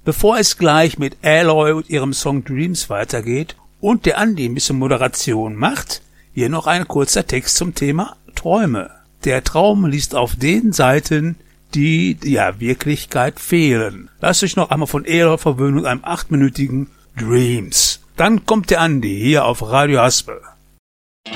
Bevor es gleich mit Aloy und ihrem Song Dreams weitergeht und der Andi ein bisschen Moderation macht, hier noch ein kurzer Text zum Thema Träume. Der Traum liegt auf den Seiten, die der Wirklichkeit fehlen. Lasst euch noch einmal von Aloy verwöhnen und einem 8-minütigen Dreams. Dann kommt der Andi hier auf Radio Haspel.